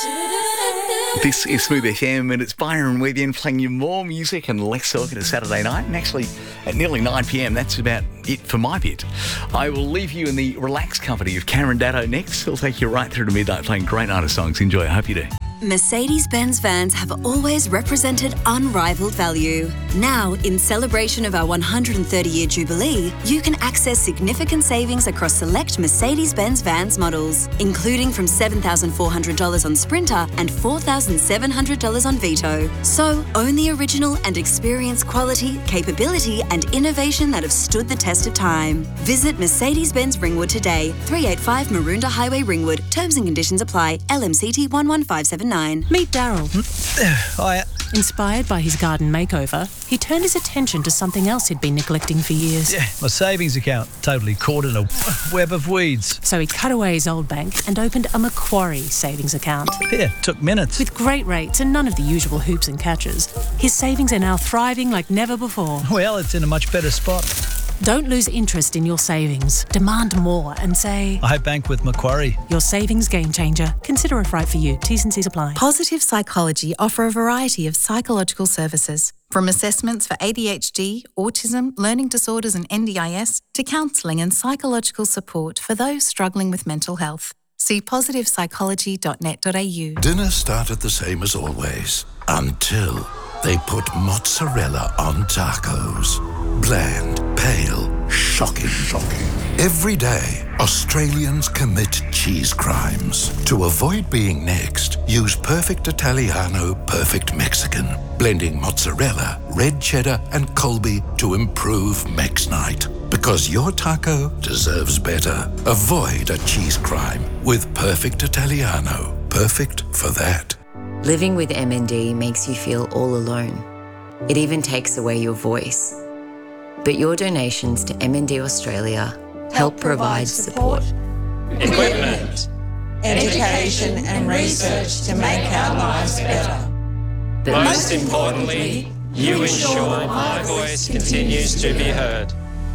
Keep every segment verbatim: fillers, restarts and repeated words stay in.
This is Smooth F M and it's Byron with you, playing you more music and less talk at a Saturday night. And actually, at nearly nine p.m, that's about it for my bit. I will leave you in the relaxed company of Karen Datto next. I'll take you right through to midnight playing great artist songs. Enjoy. I hope you do. Mercedes-Benz vans have always represented unrivaled value. Now, in celebration of our one hundred thirty year jubilee, you can access significant savings across select Mercedes-Benz vans models, including from seven thousand four hundred dollars on Sprinter and four thousand seven hundred dollars on Vito. So, own the original and experience quality, capability and innovation that have stood the test of time. Visit Mercedes-Benz Ringwood today, three eighty-five Maroondah Highway, Ringwood. Terms and conditions apply. L M C T one one five seven nine. Meet Daryl. Hiya. Inspired by his garden makeover, he turned his attention to something else he'd been neglecting for years. Yeah, my savings account totally caught in a web of weeds. So he cut away his old bank and opened a Macquarie savings account. Yeah, took minutes. With great rates and none of the usual hoops and catches, his savings are now thriving like never before. Well, it's in a much better spot. Don't lose interest in your savings. Demand more and say, I bank with Macquarie. Your savings game changer. Consider if right for you. T's and C's apply. Positive Psychology offer a variety of psychological services, from assessments for A D H D, autism, learning disorders and N D I S, to counselling and psychological support for those struggling with mental health. See positive psychology dot net dot a u. Dinner started the same as always, until they put mozzarella on tacos. Bland, pale, shocking, shocking. Every day, Australians commit cheese crimes. To avoid being next, use Perfect Italiano, Perfect Mexican. Blending mozzarella, red cheddar and Colby to improve Mex Night. Because your taco deserves better. Avoid a cheese crime with Perfect Italiano. Perfect for that. Living with M N D makes you feel all alone. It even takes away your voice. But your donations to M N D Australia help, help provide support, equipment, education and research to make our lives better. But most importantly, you ensure my voice continues to be heard.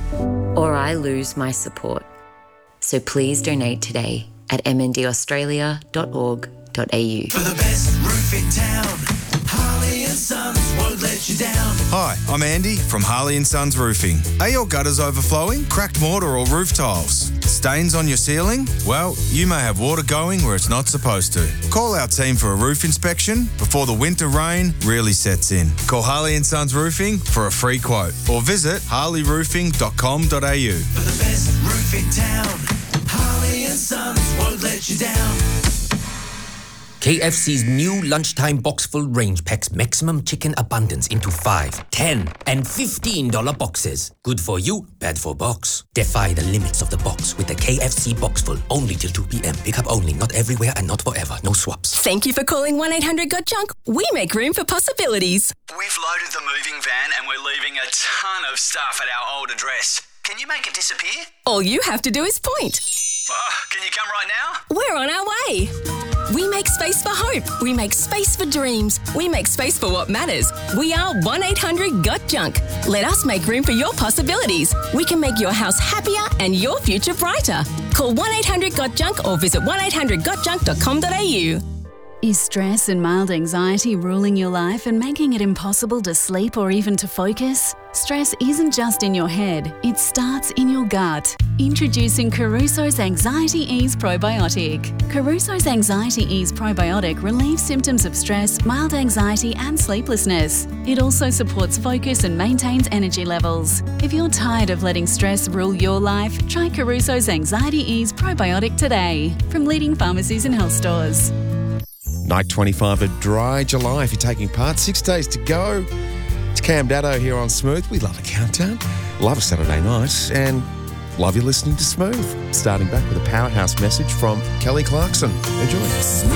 Or I lose my support. So please donate today at m n d australia dot org dot a u. For the best roof in town, Harley and Sons won't let you down. Hi, I'm Andy from Harley and Sons Roofing. Are your gutters overflowing, cracked mortar or roof tiles? Stains on your ceiling? Well, you may have water going where it's not supposed to. Call our team for a roof inspection before the winter rain really sets in. Call Harley and Sons Roofing for a free quote or visit harley roofing dot com dot a u. For the best roof in town, Harley and Sons won't let you down. K F C's new lunchtime box full range packs maximum chicken abundance into five, ten, and fifteen dollar boxes. Good for you, bad for box. Defy the limits of the box with the K F C box full, only till two p.m. Pick up only, not everywhere and not forever. No swaps. Thank you for calling one eight hundred got junk. We make room for possibilities. We've loaded the moving van and we're leaving a ton of stuff at our old address. Can you make it disappear? All you have to do is point. Oh, can you come right now? We're on our way. We make space for hope. We make space for dreams. We make space for what matters. We are one eight hundred got junk. Let us make room for your possibilities. We can make your house happier and your future brighter. Call one eight hundred got junk or visit one eight hundred got junk dot com dot a u. Is stress and mild anxiety ruling your life and making it impossible to sleep or even to focus? Stress isn't just in your head, it starts in your gut. Introducing Caruso's Anxiety Ease Probiotic. Caruso's Anxiety Ease Probiotic relieves symptoms of stress, mild anxiety and sleeplessness. It also supports focus and maintains energy levels. If you're tired of letting stress rule your life, try Caruso's Anxiety Ease Probiotic today from leading pharmacies and health stores. Night twenty-five, a dry July if you're taking part. Six days to go. It's Cam Datto here on Smooth. We love a countdown, love a Saturday night, and love you listening to Smooth. Starting back with a powerhouse message from Kelly Clarkson. Enjoy.